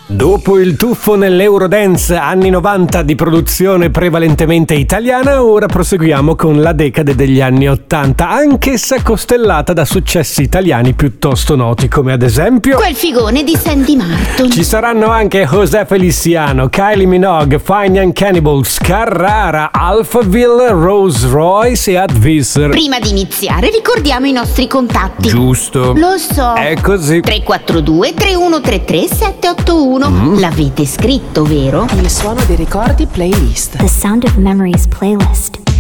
Dopo il tuffo nell'Eurodance anni 90 di produzione prevalentemente italiana, ora proseguiamo con la decade degli anni 80, anch'essa costellata da successi italiani piuttosto noti, come ad esempio quel figone di Sandy Martin. Ci saranno anche José Feliciano, Kylie Minogue, Fine and Cannibals, Carrara, Alphaville, Rolls Royce e Advisor. Prima di iniziare ricordiamo i nostri contatti. Giusto. Lo so. È così. 342 3133 781. L'avete scritto, vero? Il suono dei ricordi playlist. The Sound of Memories playlist.